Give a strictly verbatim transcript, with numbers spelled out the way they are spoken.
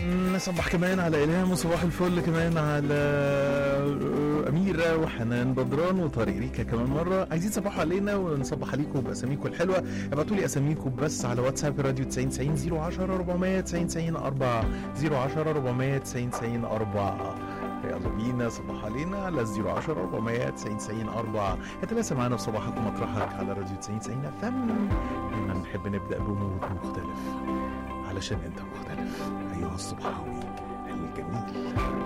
نصبح كمان على إلهام، وصباح الفل كمان على أميرة وحنان بدران وطارق ريكا كمان مرة. عايزين تصبحوا علينا ونصبح عليكم بأساميكم الحلوة. ابعتوا لي أساميكم بس على واتساب راديو تسعين تسعين صفر عشرة أربعمية تسعين تسعين أربعة صفر عشرة أربعمية تسعين تسعين أربعة. يلا بينا صباح علينا على صفر عشرة أربعمية تسعين تسعين أربعة. اتلاسى معانا في صباحكم مطرحك على راديو تسعين تسعين فم. دايما نحب نبدأ بمود مختلف علشان انت مختلف. أيها الصبحاوي الجميل.